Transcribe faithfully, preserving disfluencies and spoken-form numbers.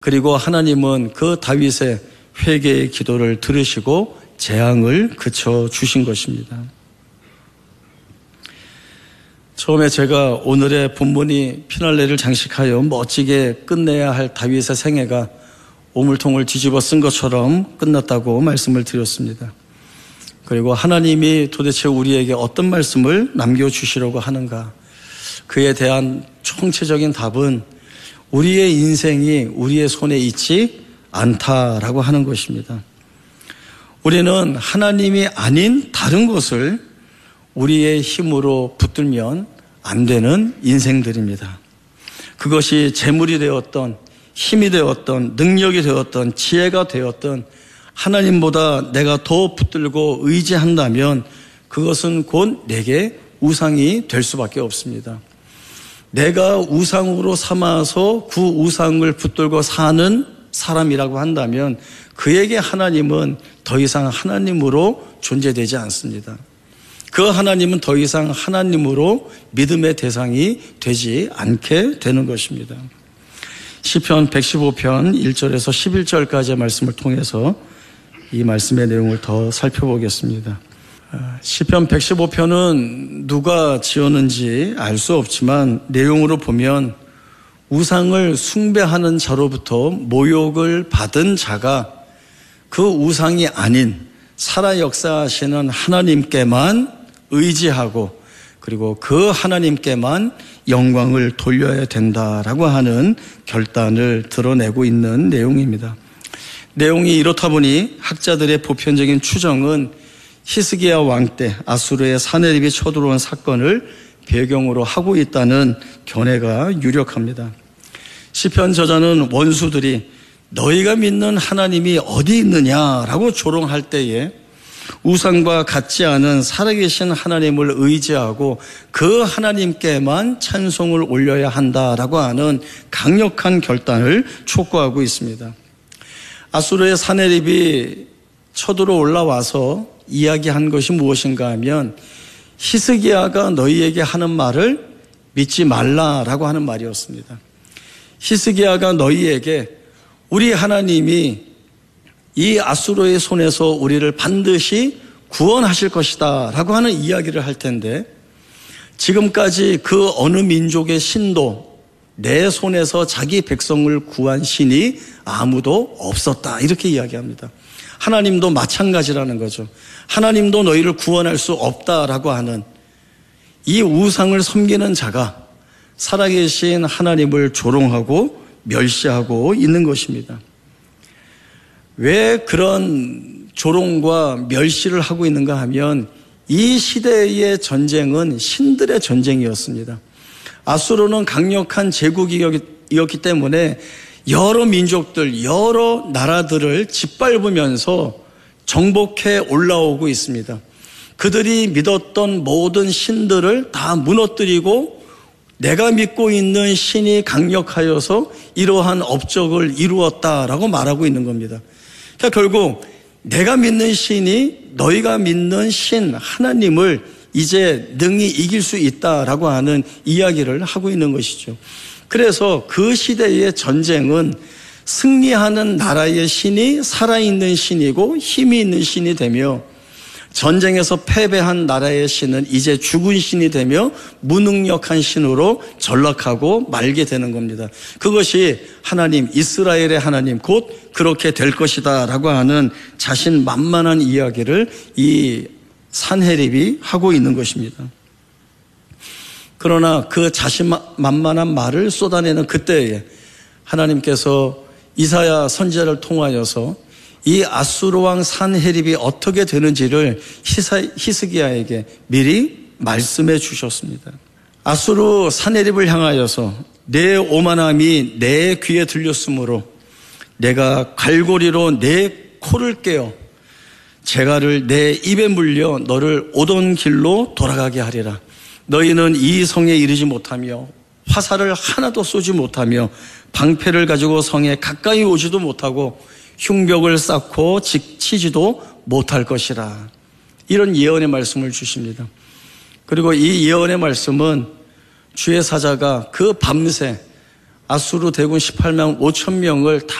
그리고 하나님은 그 다윗의 회개의 기도를 들으시고 재앙을 그쳐 주신 것입니다. 처음에 제가 오늘의 본문이 피날레를 장식하여 멋지게 끝내야 할 다윗의 생애가 오물통을 뒤집어 쓴 것처럼 끝났다고 말씀을 드렸습니다. 그리고 하나님이 도대체 우리에게 어떤 말씀을 남겨주시려고 하는가, 그에 대한 총체적인 답은 우리의 인생이 우리의 손에 있지 않다라고 하는 것입니다. 우리는 하나님이 아닌 다른 것을 우리의 힘으로 붙들면 안 되는 인생들입니다. 그것이 재물이 되었던, 힘이 되었던, 능력이 되었던, 지혜가 되었던, 하나님보다 내가 더 붙들고 의지한다면 그것은 곧 내게 우상이 될 수밖에 없습니다. 내가 우상으로 삼아서 그 우상을 붙들고 사는 사람이라고 한다면 그에게 하나님은 더 이상 하나님으로 존재되지 않습니다. 그 하나님은 더 이상 하나님으로 믿음의 대상이 되지 않게 되는 것입니다. 시편 백십오 편 일 절에서 십일 절까지의 말씀을 통해서 이 말씀의 내용을 더 살펴보겠습니다. 시편 백십오 편은 누가 지었는지 알 수 없지만 내용으로 보면 우상을 숭배하는 자로부터 모욕을 받은 자가 그 우상이 아닌 살아 역사하시는 하나님께만 의지하고 그리고 그 하나님께만 영광을 돌려야 된다라고 하는 결단을 드러내고 있는 내용입니다. 내용이 이렇다 보니 학자들의 보편적인 추정은 히스기야 왕 때 아수르의 사네립이 쳐들어온 사건을 배경으로 하고 있다는 견해가 유력합니다. 시편 저자는 원수들이 너희가 믿는 하나님이 어디 있느냐라고 조롱할 때에 우상과 같지 않은 살아계신 하나님을 의지하고 그 하나님께만 찬송을 올려야 한다라고 하는 강력한 결단을 촉구하고 있습니다. 아수르의 사네립이 쳐들어 올라와서 이야기한 것이 무엇인가 하면 히스기야가 너희에게 하는 말을 믿지 말라라고 하는 말이었습니다. 히스기야가 너희에게 우리 하나님이 이 아수르의 손에서 우리를 반드시 구원하실 것이다 라고 하는 이야기를 할 텐데 지금까지 그 어느 민족의 신도 내 손에서 자기 백성을 구한 신이 아무도 없었다 이렇게 이야기합니다. 하나님도 마찬가지라는 거죠. 하나님도 너희를 구원할 수 없다라고 하는 이 우상을 섬기는 자가 살아계신 하나님을 조롱하고 멸시하고 있는 것입니다. 왜 그런 조롱과 멸시를 하고 있는가 하면 이 시대의 전쟁은 신들의 전쟁이었습니다. 아수르는 강력한 제국이었기 때문에 여러 민족들, 여러 나라들을 짓밟으면서 정복해 올라오고 있습니다. 그들이 믿었던 모든 신들을 다 무너뜨리고 내가 믿고 있는 신이 강력하여서 이러한 업적을 이루었다라고 말하고 있는 겁니다. 그러니까 결국 내가 믿는 신이 너희가 믿는 신 하나님을 이제 능히 이길 수 있다라고 하는 이야기를 하고 있는 것이죠. 그래서 그 시대의 전쟁은 승리하는 나라의 신이 살아있는 신이고 힘이 있는 신이 되며 전쟁에서 패배한 나라의 신은 이제 죽은 신이 되며 무능력한 신으로 전락하고 말게 되는 겁니다. 그것이 하나님, 이스라엘의 하나님 곧 그렇게 될 것이다 라고 하는 자신만만한 이야기를 이 산헤립이 하고 있는 것입니다. 그러나 그 자신만만한 말을 쏟아내는 그때에 하나님께서 이사야 선지자를 통하여서 이 아수르 왕 산헤립이 어떻게 되는지를 히스기야에게 미리 말씀해 주셨습니다. 아수르 산헤립을 향하여서 내 오만함이 내 귀에 들렸으므로 내가 갈고리로 내 코를 깨어 재갈을 내 입에 물려 너를 오던 길로 돌아가게 하리라. 너희는 이 성에 이르지 못하며 화살을 하나도 쏘지 못하며 방패를 가지고 성에 가까이 오지도 못하고 흉벽을 쌓고 치지도 못할 것이라. 이런 예언의 말씀을 주십니다. 그리고 이 예언의 말씀은 주의 사자가 그 밤새 아수르 대군 십팔만 오천 명을 다